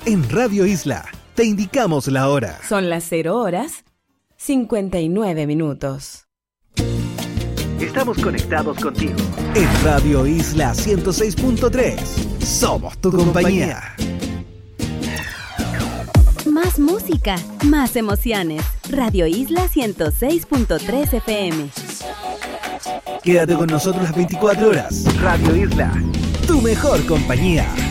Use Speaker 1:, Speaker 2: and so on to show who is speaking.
Speaker 1: En Radio Isla, te indicamos la hora.
Speaker 2: Son las 0:59.
Speaker 1: Estamos conectados contigo. En Radio Isla 106.3. Somos tu compañía.
Speaker 3: Más música, más emociones. Radio Isla 106.3 FM.
Speaker 1: Quédate con nosotros las 24 horas. Radio Isla, tu mejor compañía.